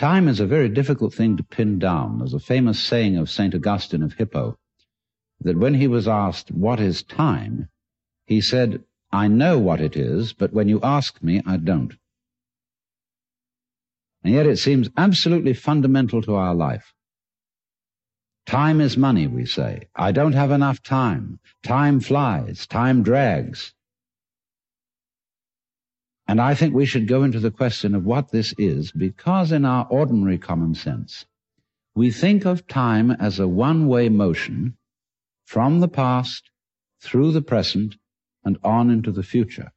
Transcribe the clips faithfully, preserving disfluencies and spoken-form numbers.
Time is a very difficult thing to pin down. There's a famous saying of Saint Augustine of Hippo that when he was asked, "What is time?" he said, "I know what it is, but when you ask me, I don't." And yet it seems absolutely fundamental to our life. Time is money, we say. I don't have enough time. Time flies. Time drags. And I think we should go into the question of what this is, because in our ordinary common sense, we think of time as a one-way motion from the past through the present and on into the future.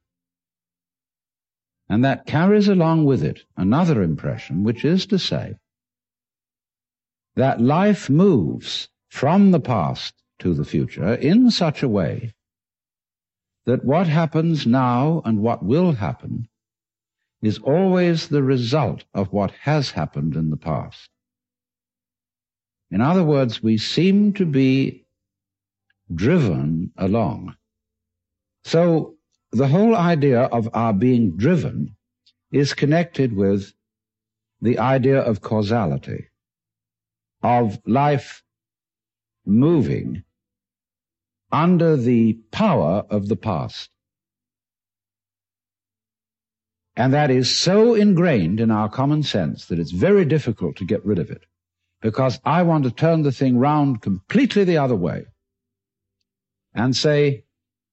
And that carries along with it another impression, which is to say that life moves from the past to the future in such a way that what happens now and what will happen is always the result of what has happened in the past. In other words, we seem to be driven along. So the whole idea of our being driven is connected with the idea of causality, of life moving under the power of the past. And that is so ingrained in our common sense that it's very difficult to get rid of it, because I want to turn the thing round completely the other way and say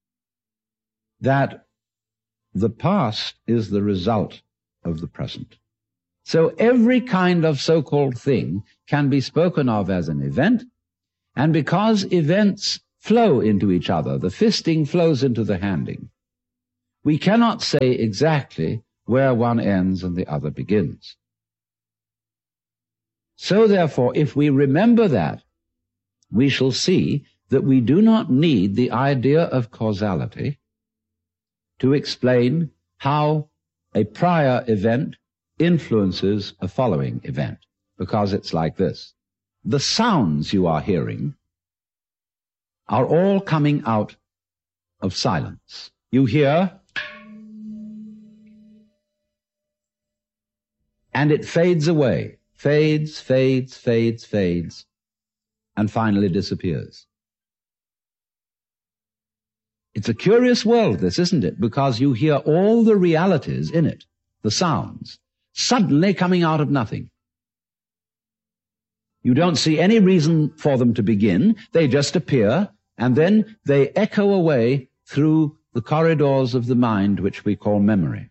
that the past is the result of the present. So every kind of so-called thing can be spoken of as an event, and because events flow into each other, the fisting flows into the handing, we cannot say exactly where one ends and the other begins. So therefore, if we remember that, we shall see that we do not need the idea of causality to explain how a prior event influences a following event, because it's like this. The sounds you are hearing are all coming out of silence. You hear, and it fades away, fades, fades, fades, fades, and finally disappears. It's a curious world, this, isn't it? Because you hear all the realities in it, the sounds, suddenly coming out of nothing. You don't see any reason for them to begin. They just appear, and then they echo away through the corridors of the mind, which we call memory.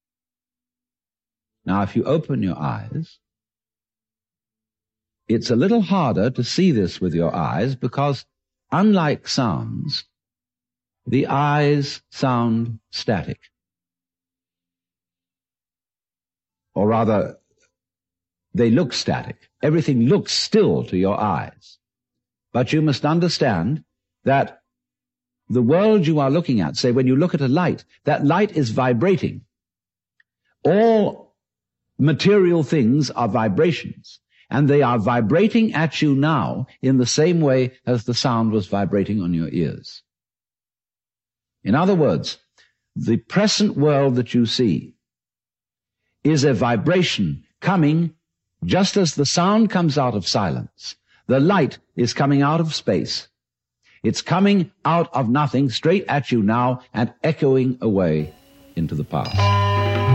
Now, if you open your eyes, it's a little harder to see this with your eyes, because unlike sounds, the eyes sound static. Or rather, they look static. Everything looks still to your eyes. But you must understand that the world you are looking at, say when you look at a light, that light is vibrating. All material things are vibrations, and they are vibrating at you now in the same way as the sound was vibrating on your ears. In other words, the present world that you see is a vibration coming just as the sound comes out of silence. The light is coming out of space. It's coming out of nothing straight at you now and echoing away into the past.